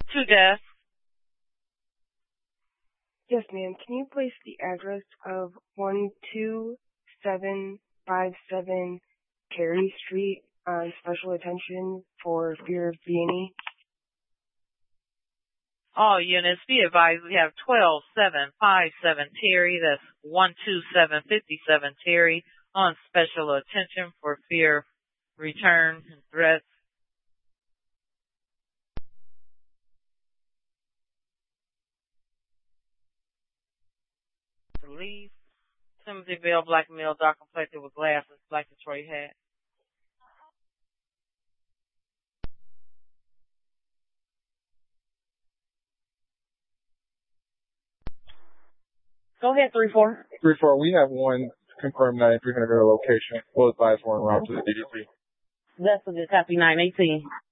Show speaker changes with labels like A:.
A: Two desks.
B: Yes, ma'am. Can you place the address of 12757 Carey Street on special attention for fear of B&E?
A: All units be advised we have 12757 Terry, that's 12757 Terry, on special attention for fear of return and threats. To leave. Timothy Bell, black male, dark complected with glasses, black Detroit hat.
C: Go ahead, 3-4.
D: 3-4, we have one confirmed 9300 location. We'll advise one route to the DDP.
C: That's a good copy, 918.